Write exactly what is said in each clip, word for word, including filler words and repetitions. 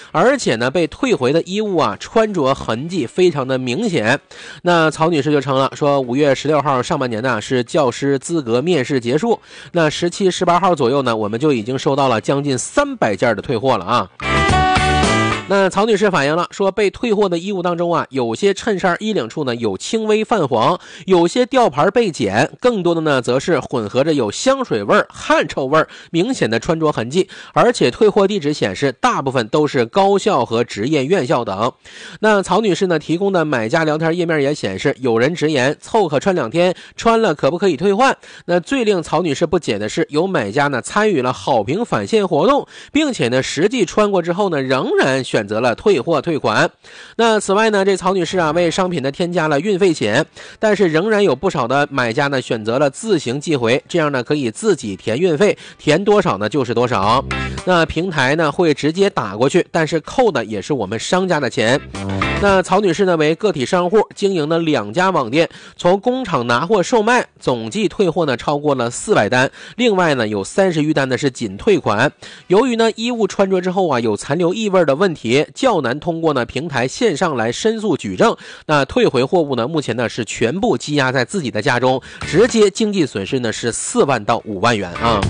而且呢被退回的衣物啊穿着痕迹非常的明显。那曹女士就称了说，五月十六号上半年呢是教师资格面试结束，那十七、十八号左右呢，我们就已经收到了将近三百件的退货了啊。那曹女士反映了说，被退货的衣物当中啊，有些衬衫衣领处呢有轻微泛黄，有些吊牌被剪，更多的呢则是混合着有香水味、汗臭味、明显的穿着痕迹，而且退货地址显示大部分都是高校和职业院校等。那曹女士呢提供的买家聊天页面也显示，有人直言凑合穿两天，穿了可不可以退换？那最令曹女士不解的是，有买家呢参与了好评返现活动，并且呢实际穿过之后呢仍然选择了退货退款。那此外呢，这曹女士啊为商品呢添加了运费险，但是仍然有不少的买家呢选择了自行寄回，这样呢可以自己填运费，填多少呢就是多少。那平台呢会直接打过去，但是扣的也是我们商家的钱。那曹女士呢为个体商户，经营了两家网店，从工厂拿货售卖，总计退货呢超过了四百单，另外呢有三十余单呢是仅退款。由于呢衣物穿着之后啊有残留异味的问题，较难通过呢平台线上来申诉举证，那退回货物呢目前呢是全部积压在自己的家中，直接经济损失呢是四万到五万元啊。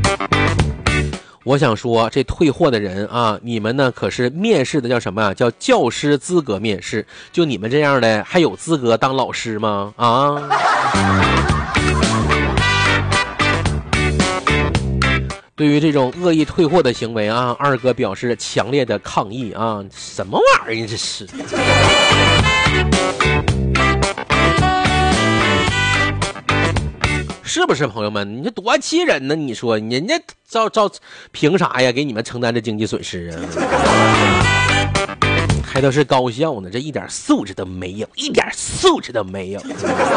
我想说，这退货的人啊，你们呢可是面试的叫什么啊？叫教师资格面试。就你们这样的，还有资格当老师吗？啊！对于这种恶意退货的行为啊，二哥表示强烈的抗议啊！什么玩意儿这是？是不是朋友们？你这多气人呢？你说人家照照凭啥呀？给你们承担这经济损失啊？还都是高校呢，这一点素质都没有，一点素质都没有。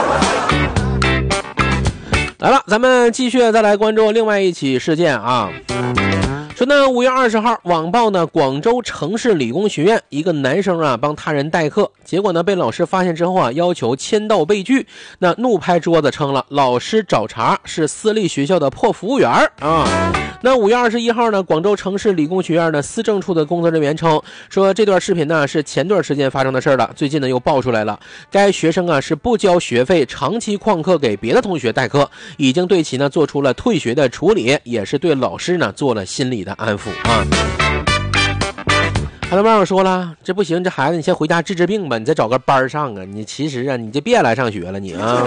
来了，咱们继续再来关注另外一起事件啊。说呢，五月二十号，网曝呢，广州城市理工学院一个男生啊帮他人代课，结果呢被老师发现之后啊，要求签到被拒，那怒拍桌子称了老师找茬，是私立学校的破服务员啊。那五月二十一号呢，广州城市理工学院的思政处的工作人员称，说这段视频呢是前段时间发生的事了，最近呢又爆出来了，该学生啊是不交学费，长期旷课给别的同学代课，已经对其呢做出了退学的处理，也是对老师呢做了心理的安抚啊。很多网友说了，这不行，这孩子你先回家治治病吧，你再找个班上啊，你其实啊你就别来上学了你啊。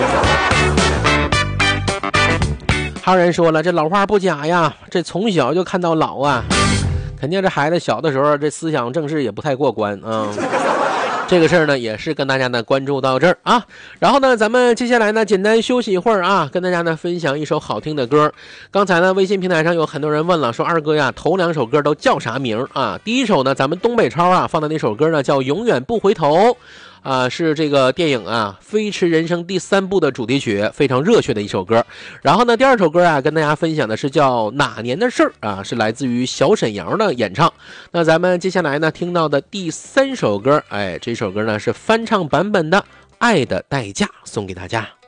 还有人说了，这老话不假呀，这从小就看到老啊，肯定这孩子小的时候这思想政治也不太过关啊。这个事儿呢也是跟大家呢关注到这儿啊，然后呢咱们接下来呢简单休息一会儿啊，跟大家呢分享一首好听的歌。刚才呢微信平台上有很多人问了，说二哥呀头两首歌都叫啥名啊？第一首呢咱们东北超啊放的那首歌呢叫永远不回头啊，是这个电影啊《飞驰人生》第三部的主题曲，非常热血的一首歌。然后呢第二首歌啊跟大家分享的是叫哪年的事儿啊，是来自于小沈阳的演唱。那咱们接下来呢听到的第三首歌，哎，这首歌呢是翻唱版本的《爱的代价》，送给大家。